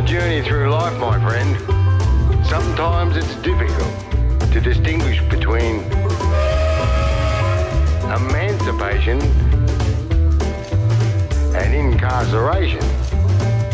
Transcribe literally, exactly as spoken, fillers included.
journey through life, my friend. Sometimes it's difficult to distinguish between emancipation and incarceration.